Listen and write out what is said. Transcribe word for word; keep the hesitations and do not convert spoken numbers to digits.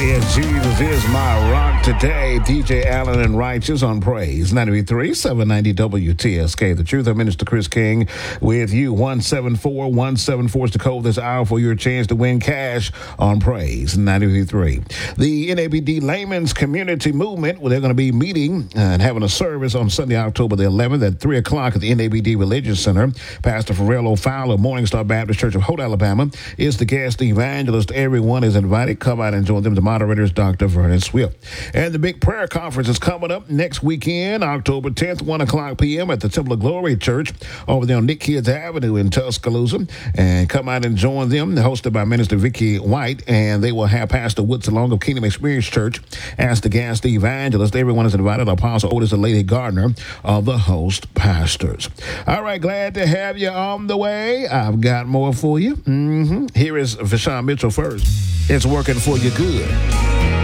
Yes, Jesus is my rock today. D J Allen and Righteous on Praise ninety-three, seven ninety W T S K. The Truth of Minister Chris King with you. one seven four one seven four is the code this hour for your chance to win cash on Praise ninety-three. The N A B D Layman's Community Movement, well, they're going to be meeting and having a service on Sunday, October the eleventh at three o'clock at the N A B D Religious Center. Pastor Pharrell Fowler, Morningstar Baptist Church of Holt, Alabama, is the guest evangelist. Everyone is invited. Come out and join them. The moderator is Doctor Vernon Swift. And the big prayer conference is coming up next weekend, October tenth, one o'clock p.m. at the Temple of Glory Church over there on Nick Kids Avenue in Tuscaloosa. And come out and join them. They're hosted by Minister Vicky White, and they will have Pastor Woods along of Kingdom Experience Church as the guest evangelist. Everyone is invited. Apostle Otis and Lady Gardner are the host pastors. All right, glad to have you on the way. I've got more for you. Mm-hmm. Here is Vashawn Mitchell first. It's working for you good.